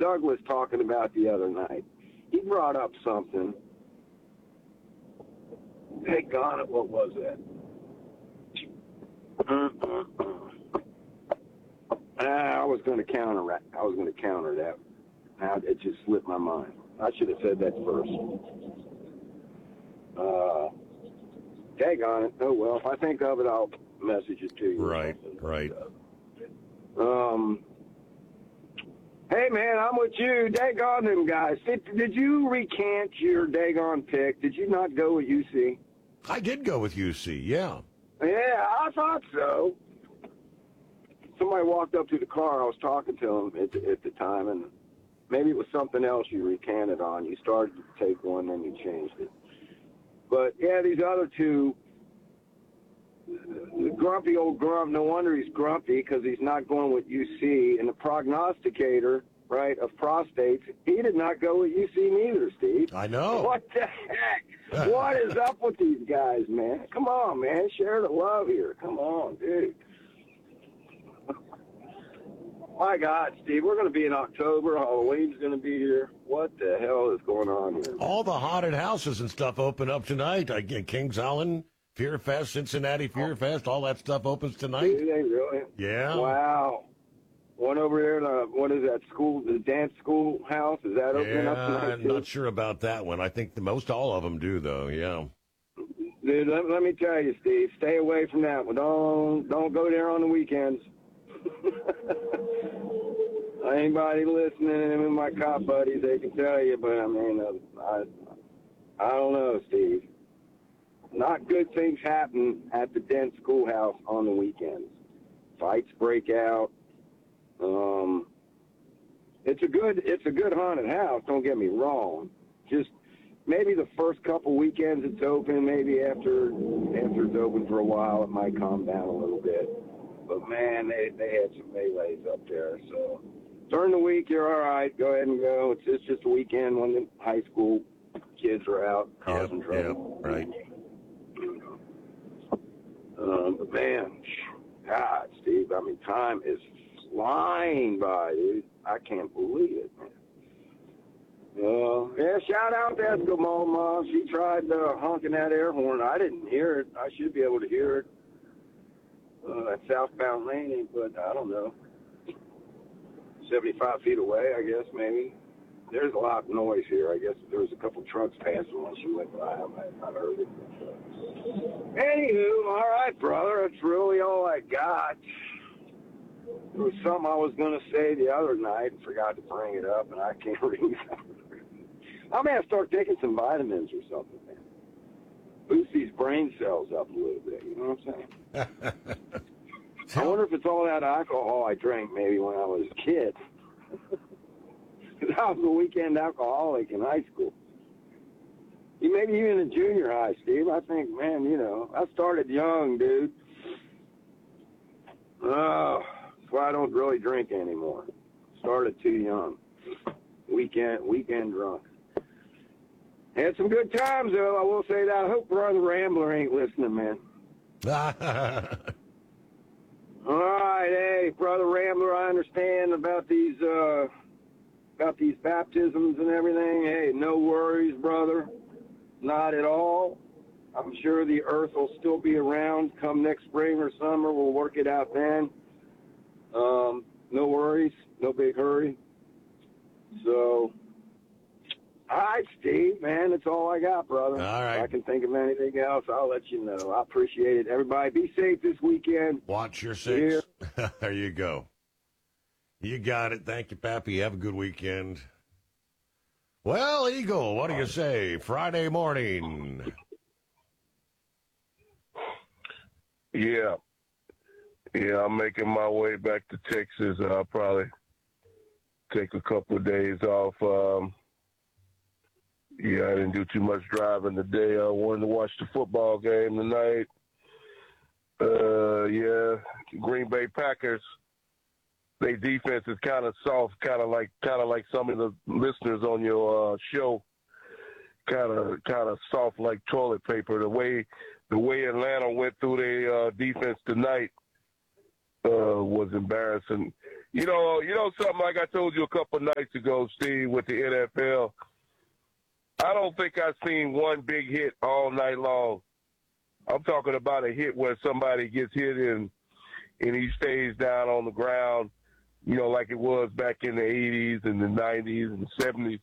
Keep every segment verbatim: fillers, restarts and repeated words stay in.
Douglas talking about the other night. He brought up something. Hey, God, what was that? Uh-uh-uh. I was going to counter. I was going to counter that. Now it just slipped my mind. I should have said that first. Uh, tag on it. Oh well, if I think of it, I'll message it to you. Right, right. Um. Hey man, I'm with you. Daggone them guys. Did, did you recant your daggone pick? Did you not go with U C? I did go with U C. Yeah. Yeah, I thought so. Somebody walked up to the car. I was talking to him at the, at the time, and maybe it was something else you recanted on. You started to take one, then you changed it. But, yeah, these other two, the grumpy old grump, no wonder he's grumpy because he's not going with U C. And the prognosticator, right, of prostates, he did not go with U C neither, Steve. I know. What the heck? What is up with these guys, man? Come on, man. Share the love here. Come on, dude. My God, Steve, we're going to be in October. Halloween's going to be here. What the hell is going on here? All the haunted houses and stuff open up tonight. I get Kings Island, Fear Fest, Cincinnati Fear Fest, all that stuff opens tonight. Do they really? Yeah. Wow. One over there, uh, what is that school, the dance school house? Is that opening yeah, up tonight, I'm too? not sure about that one. I think the most all of them do, though, yeah. Dude, let, let me tell you, Steve, stay away from that one. Don't, don't go there on the weekends. Anybody listening to my cop buddies, they can tell you, but I mean, uh, I, I don't know, Steve. Not good things happen at the Dent Schoolhouse on the weekends. Fights break out. Um, it's a good, it's a good haunted house. Don't get me wrong. Just maybe the first couple weekends it's open. Maybe after after it's open for a while, it might calm down a little bit. But man, they they had some melees up there. So during the week, you're all right. Go ahead and go. It's just just a weekend when the high school kids are out causing Yep, trouble. yep, right. Um, but man, God, Steve, I mean, time is flying by, dude. I can't believe it, man. Uh, yeah, shout out to Eskimo Mom. She tried uh, honking that air horn. I didn't hear it. I should be able to hear it uh, at southbound laning, but I don't know. seventy-five feet away, I guess, maybe. There's a lot of noise here. I guess there was a couple trucks passing when she went by. I might not heard it. Anywho, all right, brother. That's really all I got. There was something I was going to say the other night and forgot to bring it up, and I can't remember. I may have to start taking some vitamins or something, man. Boost these brain cells up a little bit, you know what I'm saying? I wonder if it's all that alcohol I drank maybe when I was a kid. Because I was a weekend alcoholic in high school. Maybe even in junior high, Steve. I think, man, you know, I started young, dude. Oh, that's why I don't really drink anymore. Started too young. Weekend, weekend drunk. Had some good times, though. I will say that. I hope Brother Rambler ain't listening, man. All right, hey, Brother Rambler, I understand about these uh, about these baptisms and everything. Hey, no worries, brother. Not at all. I'm sure the earth will still be around come next spring or summer. We'll work it out then. Um, no worries. No big hurry. So, all right, Steve, man, that's all I got, brother. All right. If I can think of anything else, I'll let you know. I appreciate it. Everybody, be safe this weekend. Watch your six. There you go. You got it. Thank you, Pappy. Have a good weekend. Well, Eagle, what do you say? Friday morning. Yeah. Yeah, I'm making my way back to Texas. I'll probably take a couple of days off. Um, yeah, I didn't do too much driving today. I wanted to watch the football game tonight. Uh, yeah, Green Bay Packers. Their defense is kind of soft, kind of like kind of like some of the listeners on your uh, show. Kind of kind of soft like toilet paper. The way the way Atlanta went through their uh, defense tonight uh, was embarrassing. You know, you know something like I told you a couple of nights ago, Steve, with the N F L. I don't think I've seen one big hit all night long. I'm talking about a hit where somebody gets hit and and he stays down on the ground, you know, like it was back in the eighties and the nineties and the seventies.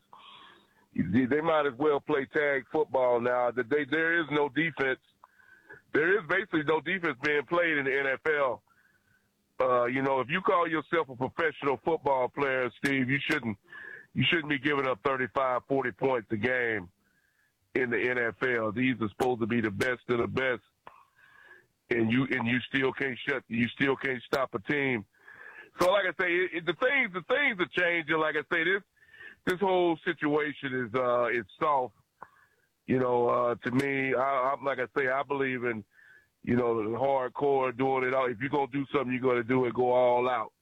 They might as well play tag football now. They, there is no defense. There is basically no defense being played in the N F L. Uh, you know, if you call yourself a professional football player, Steve, you shouldn't you shouldn't be giving up thirty-five, forty points a game in the N F L. These are supposed to be the best of the best, and you and you still can't shut you still can't stop a team. So, like I say, it, it, the things the things are changing. Like I say, this this whole situation is uh, it's soft. You know, uh, to me, I, I'm like I say, I believe in, you know, the hardcore doing it all. If you're gonna do something, you're gonna do it, go all out.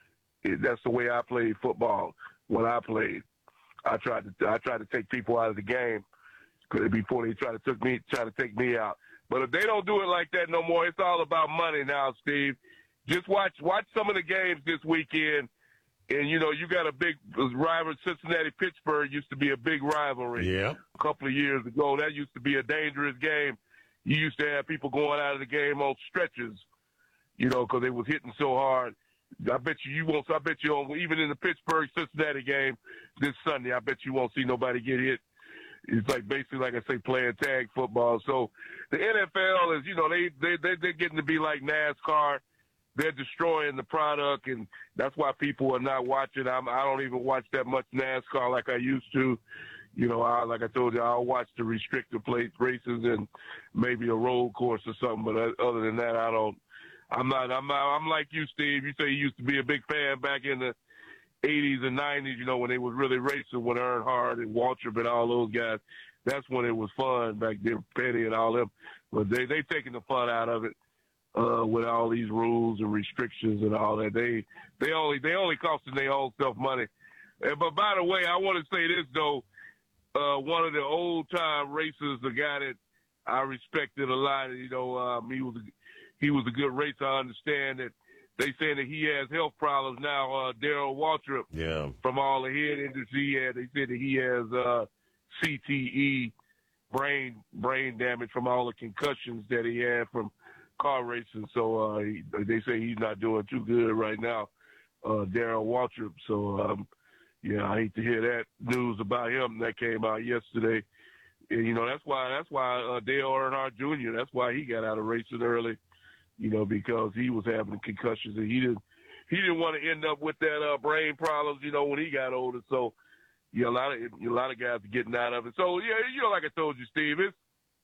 It, that's the way I played football when I played. I tried to I tried to take people out of the game before they try to took me try to take me out. But if they don't do it like that no more, it's all about money now, Steve. Just watch watch some of the games this weekend. And, you know, you got a big rival. Cincinnati-Pittsburgh used to be a big rivalry. Yeah. A couple of years ago. That used to be a dangerous game. You used to have people going out of the game on stretchers, you know, because they was hitting so hard. I bet you you won't. I bet you on, even in the Pittsburgh-Cincinnati game this Sunday, I bet you won't see nobody get hit. It's like basically, like I say, playing tag football. So the N F L is, you know, they, they, they, they're getting to be like NASCAR. They're destroying the product, and that's why people are not watching. I'm, I don't even watch that much NASCAR like I used to. You know, I, like I told you, I'll watch the restrictor plate races and maybe a road course or something. But other than that, I don't. I'm not. I'm not. I'm like you, Steve. You say you used to be a big fan back in the eighties and nineties. You know, when they was really racing with Earnhardt and Waltrip and all those guys. That's when it was fun back then, Petty and all them. But they they taking the fun out of it. Uh, with all these rules and restrictions and all that, they they only they only costing their own self money. Uh, but by the way, I want to say this though, uh, one of the old time racers, the guy that I respected a lot, you know, um, he was a, he was a good racer. I understand that they saying that he has health problems now. Uh, Darrell Waltrip, yeah, from all the head injuries he had, they said that he has uh, C T E, brain brain damage from all the concussions that he had from car racing. So uh, he, they say he's not doing too good right now, uh, Darrell Waltrip. So, um, yeah, I hate to hear that news about him that came out yesterday. And, you know, that's why that's why uh, Dale Earnhardt Junior, that's why he got out of racing early, you know, because he was having concussions and he didn't he didn't want to end up with that uh, brain problems, you know, when he got older. So, yeah, a lot of a lot of guys are getting out of it. So, yeah, you know, like I told you, Steve, it's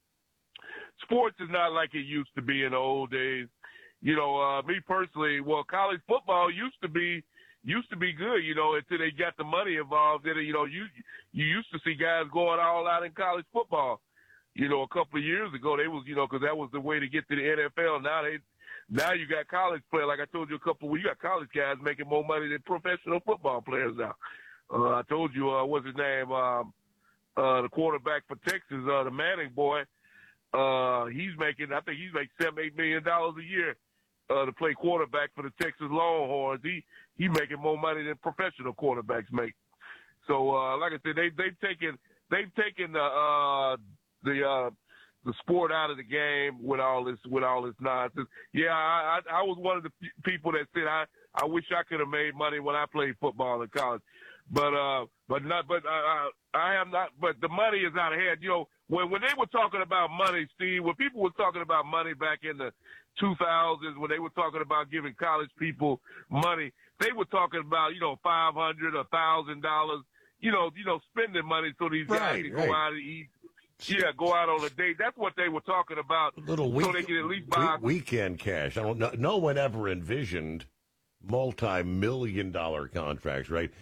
sports is not like it used to be in the old days. You know, uh, me personally, well, college football used to be used to be good, you know, until they got the money involved in it. You know, you you used to see guys going all out in college football. You know, a couple of years ago, they was, you know, because that was the way to get to the N F L. Now they, now you got college players. Like I told you a couple of weeks, you got college guys making more money than professional football players now. Uh, I told you, uh, what's his name, um, uh, the quarterback for Texas, uh, the Manning boy. Uh, he's making, I think he's making seven, eight million dollars a year uh, to play quarterback for the Texas Longhorns. He he making more money than professional quarterbacks make. So, uh, like I said, they they've taken they've taken the uh, the uh, the sport out of the game with all this with all this nonsense. Yeah, I I, I was one of the p- people that said I I wish I could have made money when I played football in college, but uh, but not but I I have not. But the money is out of hand. You know. When when they were talking about money, Steve, when people were talking about money back in the two thousands, when they were talking about giving college people money, they were talking about, you know, five hundred dollars, one thousand dollars, you know, you know, spending money so these guys right, can right. go out and eat. Yeah, go out on a date. That's what they were talking about. A little week, so they can at least buy week, weekend cash. I don't know. No one ever envisioned multi-million dollar contracts, right?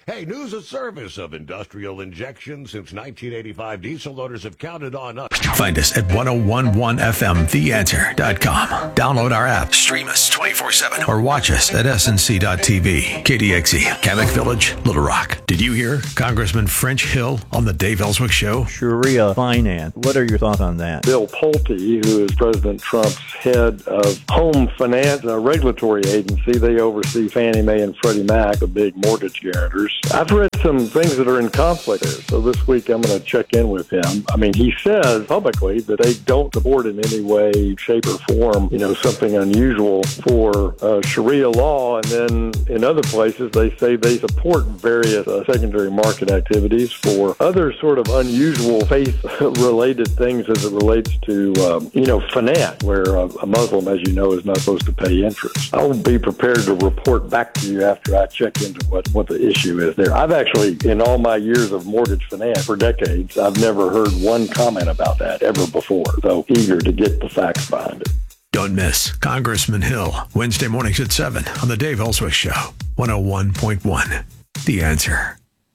Hey, news of service of industrial injection since nineteen eighty-five. Diesel owners have counted on us. Find us at ten eleven F M the answer dot com. Download our app, stream us twenty-four seven, or watch us at S N C dot T V. K D X E, Kamek Village, Little Rock. Did you hear Congressman French Hill on the Dave Ellswick Show? Sharia finance. What are your thoughts on that? Bill Pulte, who is President Trump's head of home finance, a regulatory agency, they oversee Fannie Mae and Freddie Mac, the big mortgage guarantors. I've read some things that are in conflict there, so this week I'm going to check in with him. I mean, he says publicly that they don't support in any way, shape, or form, you know, something unusual for uh, Sharia law, and then in other places they say they support various uh, secondary market activities for other sort of unusual faith-related things as it relates to, um, you know, finance, where a, a Muslim, as you know, is not supposed to pay interest. I'll be prepared to report back to you after I check into what, what the issue is there. I've actually, in all my years of mortgage finance for decades, I've never heard one comment about that ever before. So eager to get the facts behind it. Don't miss Congressman Hill, Wednesday mornings at seven on the Dave Ellswick Show, one oh one point one. The Answer.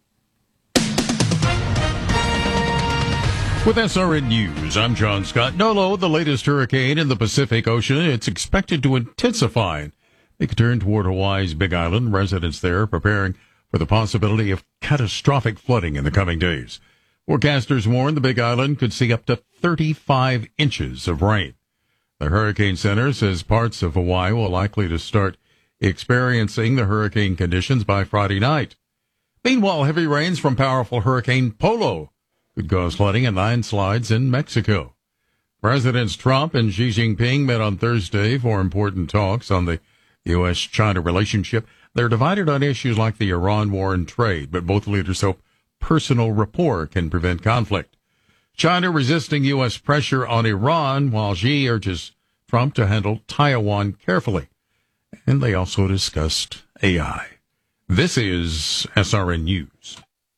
With S R N News, I'm John Scott. Nolo, the latest hurricane in the Pacific Ocean, it's expected to intensify. Make a turn toward Hawaii's Big Island. Residents there preparing for the possibility of catastrophic flooding in the coming days. Forecasters warn the Big Island could see up to thirty-five inches of rain. The Hurricane Center says parts of Hawaii will likely to start experiencing the hurricane conditions by Friday night. Meanwhile, heavy rains from powerful Hurricane Polo could cause flooding and landslides in Mexico. Presidents Trump and Xi Jinping met on Thursday for important talks on the U S China relationship. They're divided on issues like the Iran war and trade, but both leaders hope personal rapport can prevent conflict. China resisting U S pressure on Iran, while Xi urges Trump to handle Taiwan carefully. And they also discussed A I. This is S R N News.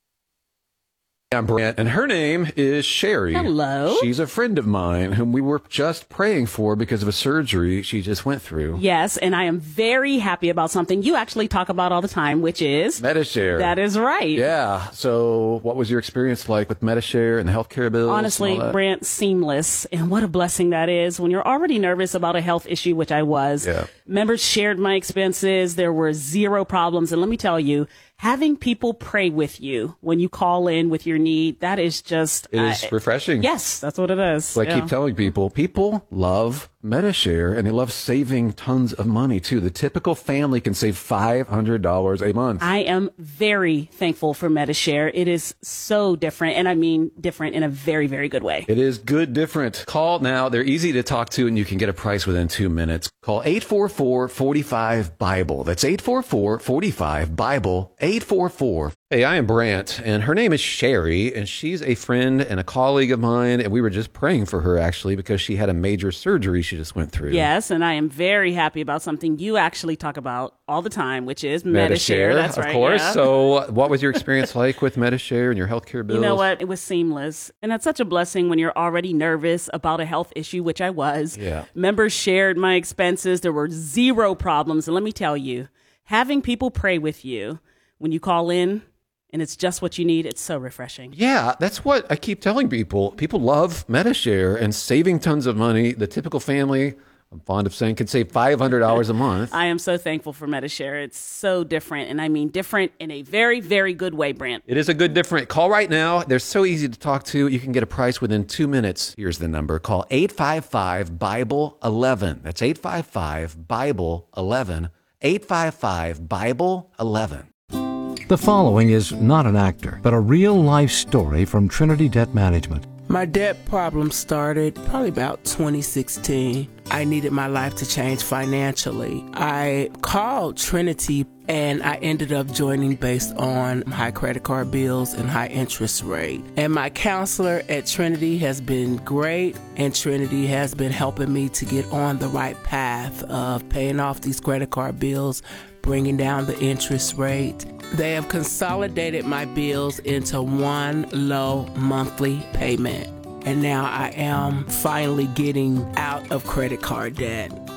I'm Brant, and her name is Sherry. Hello. She's a friend of mine whom we were just praying for because of a surgery she just went through. Yes, and I am very happy about something you actually talk about all the time, which is Medi-Share. That is right. Yeah. So what was your experience like with Medi-Share and the healthcare bills? Honestly, Brant, seamless. And what a blessing that is when you're already nervous about a health issue, which I was. Yeah. Members shared my expenses. There were zero problems. And let me tell you, having people pray with you when you call in with your need, that is just... It is uh, refreshing. Yes, that's what it is. So I yeah. keep telling people, people love Medi-Share, and they love saving tons of money, too. The typical family can save five hundred dollars a month. I am very thankful for Medi-Share. It is so different, and I mean different in a very, very good way. It is good different. Call now. They're easy to talk to, and you can get a price within two minutes. Call eight four four, four five, BIBLE. That's eight four four, four five, BIBLE, eight four four. Hey, I am Brant, and her name is Sherry, and she's a friend and a colleague of mine, and we were just praying for her, actually, because she had a major surgery she just went through. Yes, and I am very happy about something you actually talk about all the time, which is Medi-Share. That's right. Of course. Yeah. So what was your experience like with Medi-Share and your healthcare bills? You know what? It was seamless. And that's such a blessing when you're already nervous about a health issue, which I was. Yeah. Members shared my expenses. There were zero problems. And let me tell you, having people pray with you when you call in, and it's just what you need, it's so refreshing. Yeah, that's what I keep telling people. People love Medi-Share and saving tons of money. The typical family, I'm fond of saying, can save five hundred dollars a month. I am so thankful for Medi-Share. It's so different, and I mean different in a very, very good way, Brant. It is a good different. Call right now. They're so easy to talk to. You can get a price within two minutes. Here's the number. Call eight five five, BIBLE, eleven. That's eight five five, BIBLE, eleven. eight five five, BIBLE, eleven. The following is not an actor, but a real-life story from Trinity Debt Management. My debt problem started probably about twenty sixteen. I needed my life to change financially. I called Trinity and I ended up joining based on high credit card bills and high interest rate. And my counselor at Trinity has been great, and Trinity has been helping me to get on the right path of paying off these credit card bills, bringing down the interest rate. They have consolidated my bills into one low monthly payment. And now I am finally getting out of credit card debt.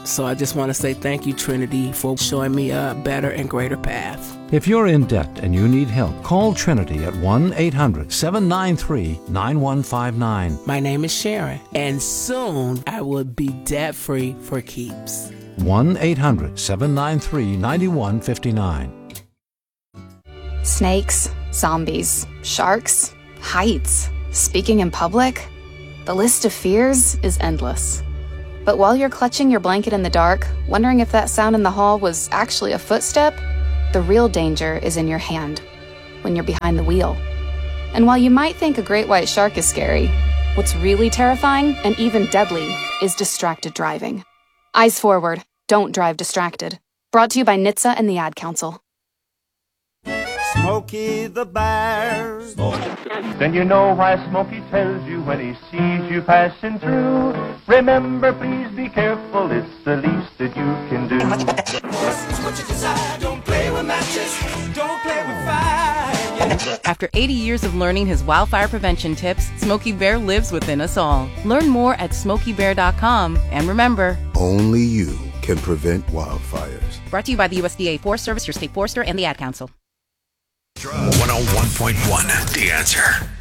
So I just want to say thank you, Trinity, for showing me a better and greater path. If you're in debt and you need help, call Trinity at one eight hundred seven nine three nine one five nine. My name is Sharon, and soon I will be debt-free for keeps. one eight hundred seven nine three nine one five nine. Snakes, zombies, sharks, heights, speaking in public. The list of fears is endless. But while you're clutching your blanket in the dark, wondering if that sound in the hall was actually a footstep, the real danger is in your hand, when you're behind the wheel. And while you might think a great white shark is scary, what's really terrifying and even deadly is distracted driving. Eyes forward, don't drive distracted. Brought to you by N H T S A and the Ad Council. Smokey the Bear. Then you know why Smokey tells you when he sees you passing through. Remember, please be careful, it's the least that you can do. What you desire, don't play with matches, don't play with fire. After eighty years of learning his wildfire prevention tips, Smokey Bear lives within us all. Learn more at smokey bear dot com, and remember, only you can prevent wildfires. Brought to you by the U S D A Forest Service, your state forester, and the Ad Council. one oh one point one, The Answer.